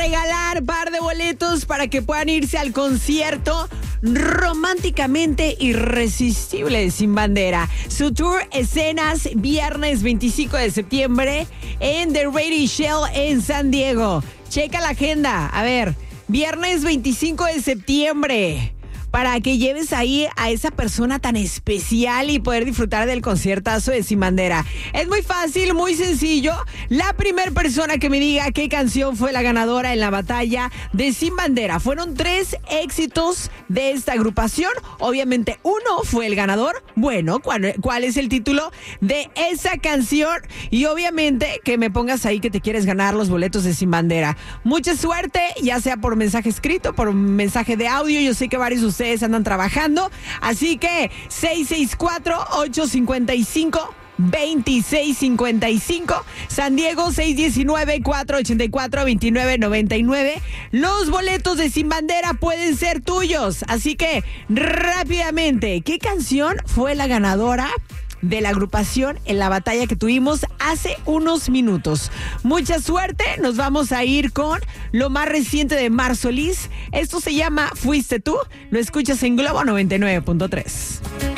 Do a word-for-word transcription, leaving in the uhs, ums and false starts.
regalar par de boletos para que puedan irse al concierto Románticamente Irresistible de Sin Bandera. Su tour escenas viernes veinticinco de septiembre en The Ready Shell en San Diego. Checa la agenda. A ver, viernes veinticinco de septiembre. Para que lleves ahí a esa persona tan especial y poder disfrutar del conciertazo de Sin Bandera. Es muy fácil, muy sencillo. La primera persona que me diga qué canción fue la ganadora en la batalla de Sin Bandera. Fueron tres éxitos de esta agrupación. Obviamente uno fue el ganador. Bueno, ¿cuál, cuál es el título de esa canción? Y obviamente que me pongas ahí que te quieres ganar los boletos de Sin Bandera. Mucha suerte, ya sea por mensaje escrito, por mensaje de audio. Yo sé que varios de ustedes Ustedes andan trabajando, así que seis seis cuatro, ocho cinco cinco, dos seis cinco cinco, San Diego seis uno nueve, cuatro ocho cuatro, dos nueve nueve nueve. Los boletos de Sin Bandera pueden ser tuyos, así que rápidamente, ¿qué canción fue la ganadora de la agrupación en la batalla que tuvimos hace unos minutos? Mucha suerte, nos vamos a ir con lo más reciente de Mar Solís. Esto se llama Fuiste Tú, lo escuchas en Globo noventa y nueve punto tres.